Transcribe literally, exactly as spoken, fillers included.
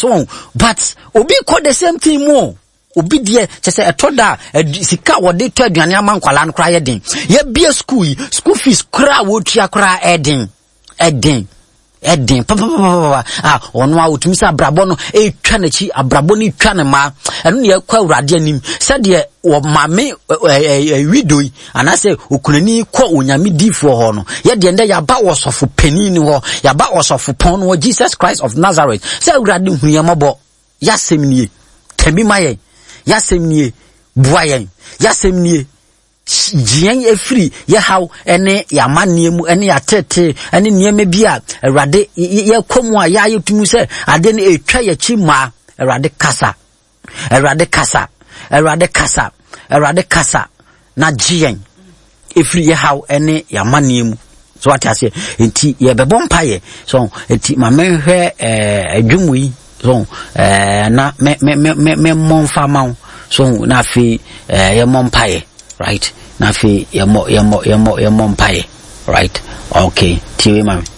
so but obi call the same thing more obi de say e toda sika wo de to aduane amankwala no kra ye den ye bia school school fees kra wo tua kra eden eden eden pa pa pa ah ono a otumi sa abrabo no e twa na chi abrabo ni twa na ma eno ne yakwa awrade anim se de wo mame widoi anase okunani kwa onyame difo ho no ye de nda ya ba wosofo panini ho ya ba wosofo pon no Jesus Christ of Nazareth se awrade huniyamabo ya semnie tabi maye ya semnie buayen ya semnie Jian efri ye how ene ya manne mu ene ya tete ene nieme bia awrade ye komu a ya yetumu se ade ne etwa ye chi ma awrade kasa awrade kasa awrade kasa awrade kasa na jian efri ye how ene ya manne mu so what I say enti ye bebo mpaye so enti ma menhwe eh adwumu yi so eh na me me me me monfa mawo so na fi eh ye mompaye right na fi yemo yemo yemo yemo mpaye right okay tiwe mami